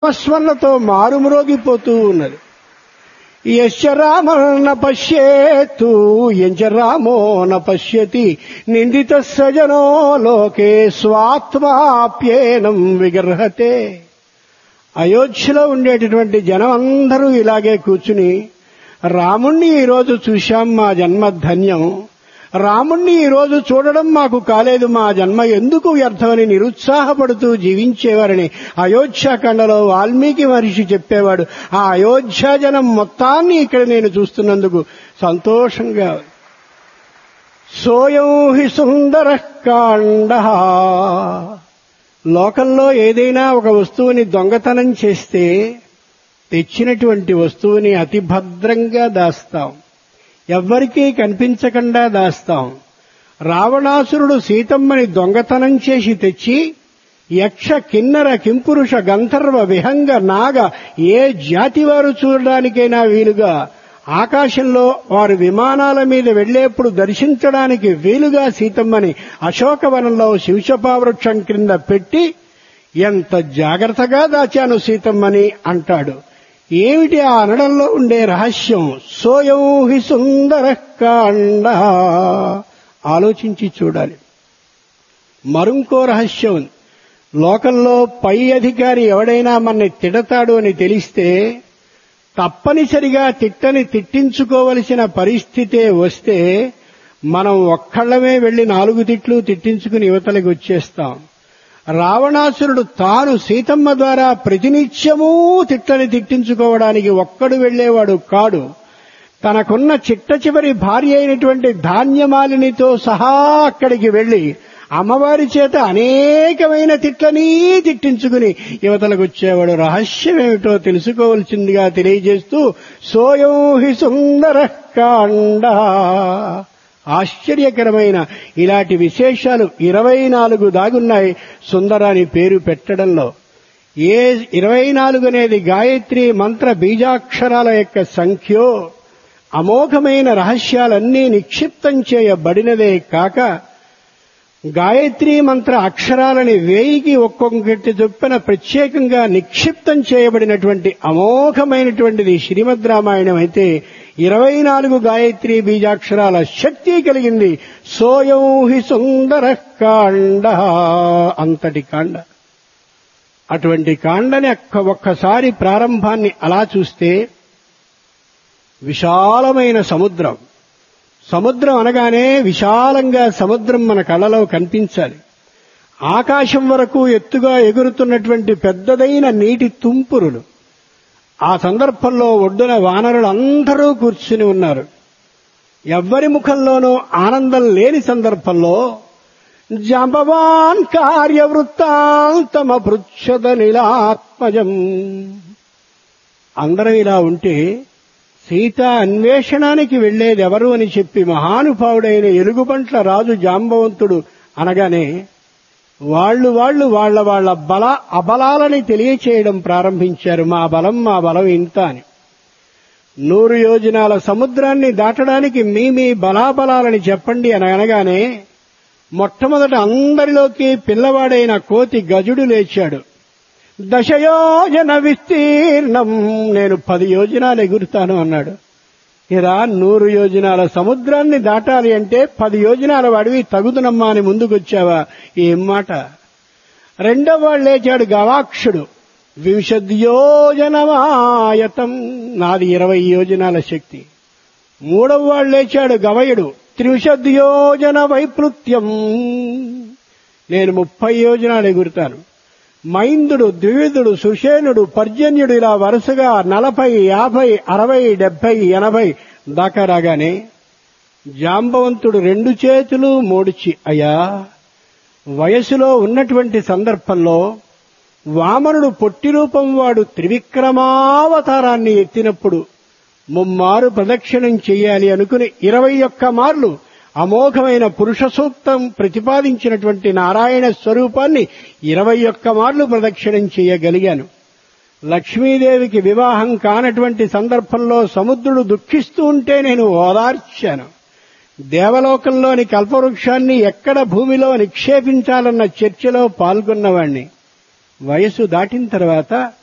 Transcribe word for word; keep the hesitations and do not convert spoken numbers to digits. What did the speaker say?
స్మరణతో మారుమ్రోగిపోతూ ఉన్నది. యశ్చ రామన్న పశ్యేత్తు ఎంచ రామో న పశ్యతి నిందిత సజనో లోకే స్వాత్మాప్యేనం విగర్హతే. అయోధ్యలో ఉండేటటువంటి జనం అందరూ ఇలాగే కూర్చుని రాముణ్ణి ఈరోజు చూశాం, మా జన్మ ధన్యం, రాముణ్ణి ఈరోజు చూడడం మాకు కాలేదు, మా జన్మ ఎందుకు వ్యర్థమని నిరుత్సాహపడుతూ జీవించేవారని అయోధ్యాఖండలో వాల్మీకి మహర్షి చెప్పేవాడు. ఆ అయోధ్య జనం మొత్తాన్ని ఇక్కడ నేను చూస్తున్నందుకు సంతోషంగా. సోయం హి సుందర కాండ. లోకంలో ఏదైనా ఒక వస్తువుని దొంగతనం చేస్తే తెచ్చినటువంటి వస్తువుని అతి భద్రంగా దాస్తాం, ఎవ్వరికీ కనిపించకుండా దాస్తాం. రావణాసురుడు సీతమ్మని దొంగతనం చేసి తెచ్చి యక్ష కిన్నర కింపురుష గంధర్వ విహంగ నాగ ఏ జాతి వారు చూడడానికైనా వీలుగా ఆకాశంలో వారు విమానాల మీద వెళ్లేప్పుడు దర్శించడానికి వీలుగా సీతమ్మని అశోకవనంలో శివశపావృక్షం క్రింద పెట్టి ఎంత జాగ్రత్తగా దాచాను సీతమ్మని అంటాడు. ఏమిటి ఆ అనడంలో ఉండే రహస్యం? సోయం హి సుందర కాండ. ఆలోచించి చూడాలి. మరింకో రహస్యం ఉంది. లోకంలో పై అధికారి ఎవడైనా మనని తిడతాడు అని తెలిస్తే తప్పనిసరిగా తిట్టని తిట్టించుకోవలసిన పరిస్థితే వస్తే మనం ఒక్కళ్లమే వెళ్లి నాలుగు తిట్లు తిట్టించుకుని యువతలకు వచ్చేస్తాం. రావణాసురుడు తాను సీతమ్మ ద్వారా ప్రతినిత్యమూ తిట్టని తిట్టించుకోవడానికి ఒక్కడు వెళ్లేవాడు కాడు. తనకున్న చిట్ట చివరి భార్య అయినటువంటి ధాన్యమాలినితో సహా అక్కడికి వెళ్లి అమ్మవారి చేత అనేకమైన తిట్లని తిట్టించుకుని యువతలకు వచ్చేవాడు. రహస్యమేమిటో తెలుసుకోవలసిందిగా తెలియజేస్తూ సోయం హి సుందర కాండ. ఆశ్చర్యకరమైన ఇలాంటి విశేషాలు ఇరవై నాలుగు దాగున్నాయి సుందరాని పేరు పెట్టడంలో. ఏ ఇరవై నాలుగు అనేది గాయత్రి మంత్ర బీజాక్షరాల యొక్క సంఖ్యో అమోఘమైన రహస్యాలన్నీ నిక్షిప్తం చేయబడినదే కాక గాయత్రీ మంత్ర అక్షరాలని వేయికి ఒక్కొక్కటి చొప్పున ప్రత్యేకంగా నిక్షిప్తం చేయబడినటువంటి అమోఘమైనటువంటిది శ్రీమద్ రామాయణం అయితే ఇరవై నాలుగు గాయత్రీ బీజాక్షరాల శక్తి కలిగింది. సోయం హి సుందర కాండ. అంతటి కాండ. అటువంటి కాండని ఒక్కసారి ప్రారంభాన్ని అలా చూస్తే విశాలమైన సముద్రం. సముద్రం అనగానే విశాలంగా సముద్రం మన కళ్ళలో కనిపించాలి. ఆకాశం వరకు ఎత్తుగా ఎగురుతున్నటువంటి పెద్దదైన నీటి తుంపురులు. ఆ సందర్భంలో ఒడ్డున వానరులందరూ కూర్చుని ఉన్నారు. ఎవ్వరి ముఖంలోనూ ఆనందం లేని సందర్భంలో జాంబవాన్ కార్యవృత్తాంతమపృచ్ఛద నీలాత్మజం. అందరం ఇలా ఉంటే సీత అన్వేషణానికి వెళ్లేదెవరు అని చెప్పి మహానుభావుడైన ఎలుగుబంట్ల రాజు జాంబవంతుడు అనగానే వాళ్లు వాళ్లు వాళ్ల వాళ్ల బల అబలాలని తెలియచేయడం ప్రారంభించారు. మా బలం మా బలం ఇంత అని. నూరు యోజనాల సముద్రాన్ని దాటడానికి మీ మీ బలాబలాలని చెప్పండి అని అనగానే మొట్టమొదట అందరిలోకి పిల్లవాడైన కోతి గజుడు లేచాడు. దశయోజన విస్తీర్ణం, నేను పది యోజనాలు ఎగురుతాను అన్నాడు. ఇలా నూరు యోజనాల సముద్రాన్ని దాటాలి అంటే పది యోజనాల వాడివి తగుదునమ్మా అని ముందుకొచ్చావా? ఏం మాట. రెండవ వాడు లేచాడు గవాక్షుడు. వింశద్యోజనమాయతం, నాది ఇరవై యోజనాల శక్తి. మూడవ వాడు లేచాడు గవయుడు. త్రిశద్యోజన వైపృత్యం, నేను ముప్పై యోజనాలు ఎగురుతాను. మైందుడు, ద్వివిధుడు, సుషేనుడు, పర్జన్యుడు ఇలా వరుసగా నలభై యాభై అరవై డెబ్బై ఎనభై దాకా రాగానే జాంబవంతుడు రెండు చేతులు మోడిచి, అయ్యా వయసులో ఉన్నటువంటి సందర్భంలో వామనుడు పొట్టి రూపం వాడు త్రివిక్రమావతారాన్ని ఎత్తినప్పుడు ముమ్మారు ప్రదక్షిణం చెయ్యాలి అనుకుని ఇరవై ఒక్క మార్లు అమోఘమైన పురుష సూక్తం ప్రతిపాదించినటువంటి నారాయణ స్వరూపాన్ని ఇరవై ఒక్క మార్లు ప్రదక్షిణం చేయగలిగాను. లక్ష్మీదేవికి వివాహం కానటువంటి సందర్భంలో సముద్రుడు దుఃఖిస్తూ ఉంటే నేను ఓదార్చాను. దేవలోకంలోని కల్పవృక్షాన్ని ఎక్కడ భూమిలో నిక్షేపించాలన్న చర్చలో పాల్గొన్నవాణ్ణి. వయసు దాటిన తర్వాత